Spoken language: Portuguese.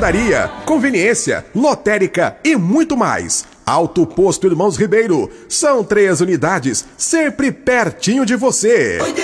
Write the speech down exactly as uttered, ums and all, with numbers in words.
padaria, conveniência, lotérica e muito mais. Auto Posto Irmãos Ribeiro. São três unidades, sempre pertinho de você.